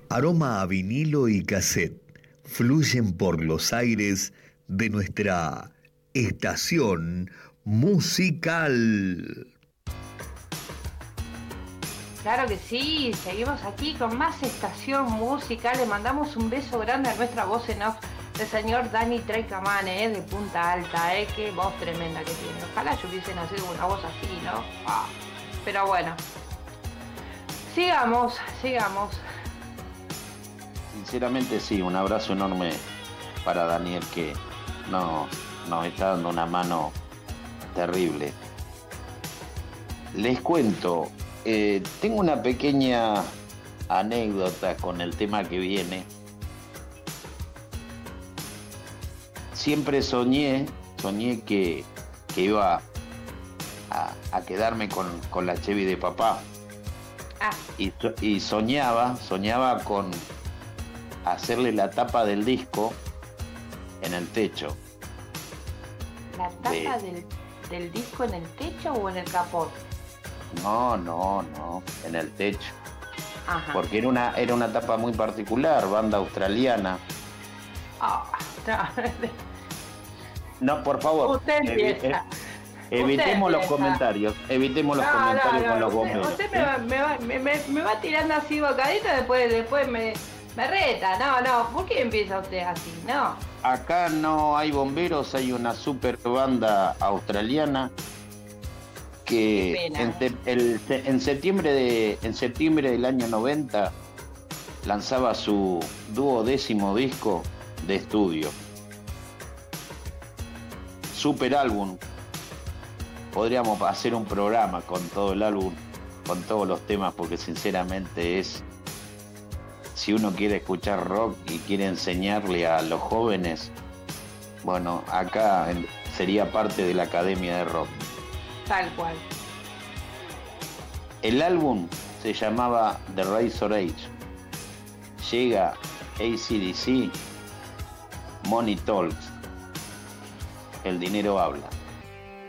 Aroma a vinilo y cassette fluyen por los aires de nuestra estación musical. Claro que sí, seguimos aquí con más estación musical. Le mandamos un beso grande a nuestra voz en off del señor Dani Treicamane, de Punta Alta, qué voz tremenda que tiene. Ojalá yo hubiese nacido con una voz así, ¿no? Pero bueno, sigamos. Sinceramente sí, un abrazo enorme para Daniel, que nos está dando una mano terrible. Les cuento, tengo una pequeña anécdota con el tema que viene. Siempre soñé que iba a quedarme con la Chevy de papá. Y soñaba con hacerle la tapa del disco en el techo. ¿La tapa del disco en el techo o en el capot? No, en el techo. Ajá. Porque era una tapa muy particular, banda australiana. No, por favor. Usted empieza. Evitemos los comentarios. Con los bomberos. Usted me va tirando así bocadito, después me reta. No, ¿por qué empieza usted así? No. Acá no hay bomberos, hay una super banda australiana que en septiembre del año 90 lanzaba su 12º disco de estudio. Super álbum. Podríamos hacer un programa con todo el álbum, con todos los temas, porque sinceramente si uno quiere escuchar rock y quiere enseñarle a los jóvenes, bueno, acá sería parte de la Academia de Rock. Tal cual. El álbum se llamaba The Razor Edge. Llega AC/DC, Money Talks. El dinero habla.